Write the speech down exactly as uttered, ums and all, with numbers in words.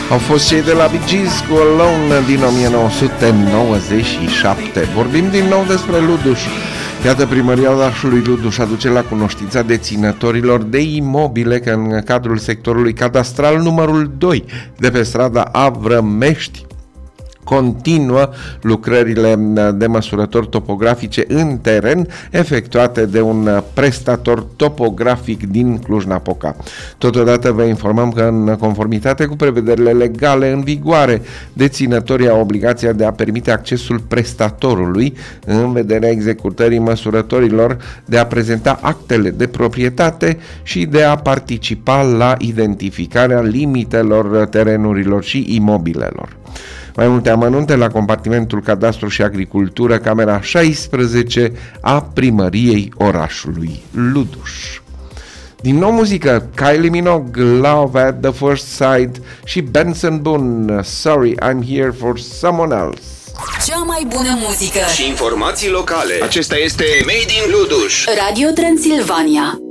Au fost cei de la Bee Gees cu Alone din o mie nouă sute nouăzeci și șapte. Vorbim din nou despre Luduș. Iată, primăria orașului Luduș aduce la cunoștința deținătorilor de imobile că în cadrul sectorului cadastral numărul doi de pe strada Avrămești continuă lucrările de măsurători topografice în teren efectuate de un prestator topografic din Cluj-Napoca. Totodată vă informăm că în conformitate cu prevederile legale în vigoare, deținătorii au obligația de a permite accesul prestatorului în vederea executării măsurătorilor, de a prezenta actele de proprietate și de a participa la identificarea limitelor terenurilor și imobilelor. Mai multe amănunte la compartimentul Cadastru și Agricultură, camera șaisprezece a primăriei orașului Luduș. Din nou muzică, Kylie Minogue, Love at the First Sight și Benson Boone, Sorry I'm Here for Someone Else. Cea mai bună muzică și informații locale. Acesta este Made in Luduș. Radio Transilvania.